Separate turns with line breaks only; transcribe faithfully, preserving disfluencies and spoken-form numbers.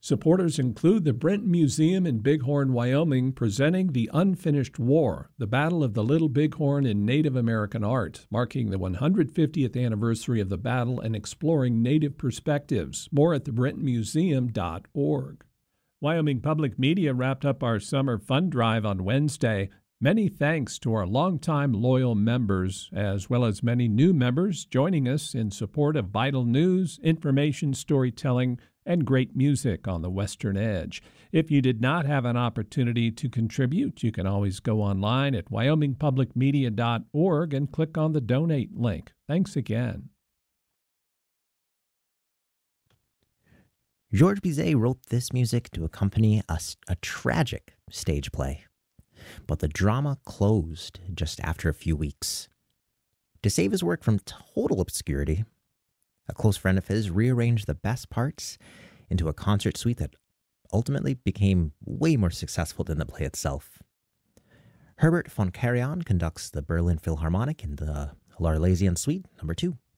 Supporters include the Brent Museum in Bighorn, Wyoming, presenting The Unfinished War, the Battle of the Little Bighorn in Native American Art, marking the one hundred fiftieth anniversary of the battle and exploring Native perspectives. More at the brent museum dot org. Wyoming Public Media wrapped up our summer fund drive on Wednesday. Many thanks to our longtime loyal members, as well as many new members joining us in support of vital news, information, storytelling, and great music on the Western Edge. If you did not have an opportunity to contribute, you can always go online at wyoming public media dot org and click on the donate link. Thanks again.
Georges Bizet wrote this music to accompany a, a tragic stage play, but the drama closed just after a few weeks. To save his work from total obscurity, a close friend of his rearranged the best parts into a concert suite that ultimately became way more successful than the play itself. Herbert von Karajan conducts the Berlin Philharmonic in the L'Arlésienne Suite number two.